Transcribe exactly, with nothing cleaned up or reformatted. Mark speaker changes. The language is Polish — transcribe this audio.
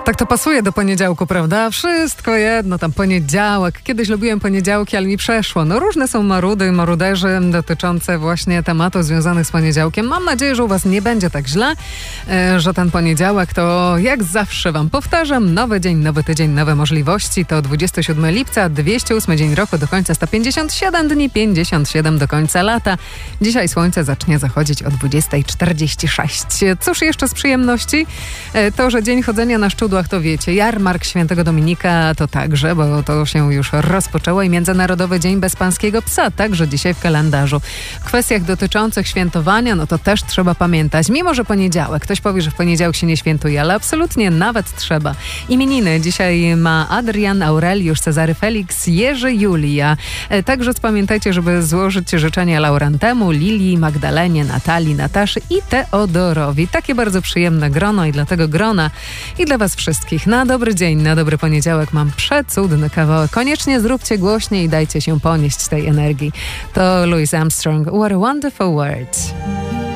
Speaker 1: Tak to pasuje do poniedziałku, prawda? Wszystko jedno, tam poniedziałek. Kiedyś lubiłem poniedziałki, ale mi przeszło. No różne są marudy, maruderzy dotyczące właśnie tematów związanych z poniedziałkiem. Mam nadzieję, że u was nie będzie tak źle, że ten poniedziałek to, jak zawsze wam powtarzam, nowy dzień, nowy tydzień, nowe możliwości. To dwudziestego siódmego lipca, dwieście ósmy dzień roku, do końca sto pięćdziesiąt siedem dni, pięćdziesiąt siedem do końca lata. Dzisiaj słońce zacznie zachodzić o dwudziesta czterdzieści sześć. Cóż jeszcze z przyjemności? To, że dzień chodzenia na szczudłach, to wiecie, jarmark Świętego Dominika to także, bo to się już rozpoczęło, i Międzynarodowy Dzień Bezpańskiego Psa, także dzisiaj w kalendarzu. W kwestiach dotyczących świętowania, no to też trzeba pamiętać, mimo że poniedziałek, ktoś powie, że w poniedziałek się nie świętuje, ale absolutnie nawet trzeba. Imieniny dzisiaj ma Adrian, Aureliusz, Cezary Felix, Jerzy, Julia. Także pamiętajcie, żeby złożyć życzenia Laurentemu, Lilii, Magdalenie, Natalii, Nataszy i Teodorowi. Takie bardzo przyjemne grono i dlatego grona i dla was wszystkich na dobry dzień, na dobry poniedziałek mam przecudny kawałek. Koniecznie zróbcie głośniej i dajcie się ponieść tej energii. To Louis Armstrong, What a Wonderful World.